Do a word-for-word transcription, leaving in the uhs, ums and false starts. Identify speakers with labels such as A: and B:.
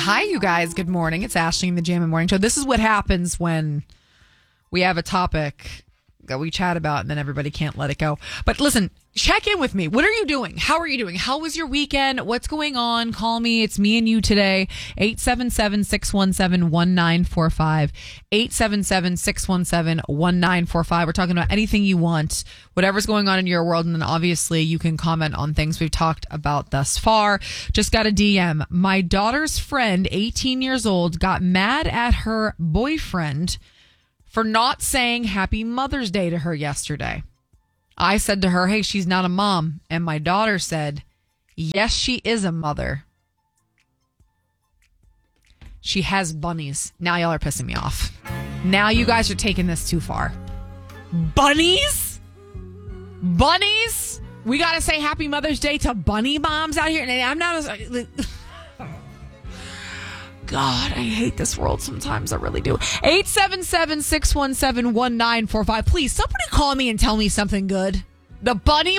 A: Hi, you guys. Good morning. It's Ashley in the Jam and Morning Show. This is what happens when we have a topic that we chat about and then everybody can't let it go. But listen, check in with me. What are you doing? How are you doing? How was your weekend? What's going on? Call me. It's me and you today. eight seven seven, six one seven, one nine four five. eight seven seven, six one seven, one nine four five. We're talking about anything you want, whatever's going on in your world. And then obviously you can comment on things we've talked about thus far. Just got a D M. My daughter's friend, eighteen years old, got mad at her boyfriend for not saying Happy Mother's Day to her yesterday. I said to her, hey, she's not a mom. And my daughter said, yes, she is a mother. She has bunnies. Now y'all are pissing me off. Now you guys are taking this too far. Bunnies? Bunnies? We got to say Happy Mother's Day to bunny moms out here. And I'm not a... God, I hate this world sometimes. I really do. eight seven seven, six one seven, one nine four five. Please, somebody call me and tell me something good. The bunny